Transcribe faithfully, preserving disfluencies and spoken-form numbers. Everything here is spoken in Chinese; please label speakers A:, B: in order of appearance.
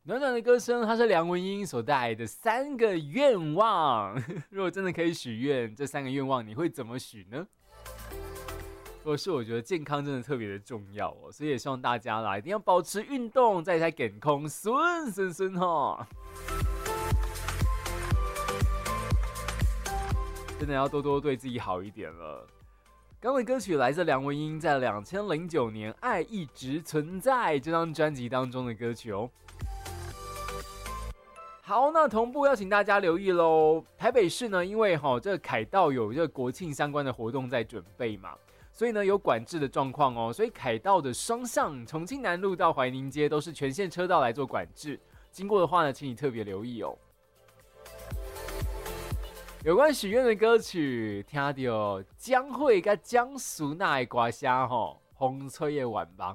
A: 暖暖的歌声，它是梁文音所带来的三个愿望。如果真的可以许愿，这三个愿望你会怎么许呢？如果是我觉得健康真的特别的重要哦，所以也希望大家啦一定要保持运动，再才健康顺顺顺哈。真的要多多对自己好一点了。刚的歌曲来自梁文音在二千零九年《爱一直存在》这张专辑当中的歌曲哦。好，那同步要请大家留意咯，台北市呢，因为齁这个凯道有这个国庆相关的活动在准备嘛，所以呢有管制的状况哦，所以凯道的双向重庆南路到怀宁街都是全线车道来做管制，经过的话呢，请你特别留意哦。有关许愿的歌曲，听到江蕙跟江淑娜的歌声吼，风吹的晚吧。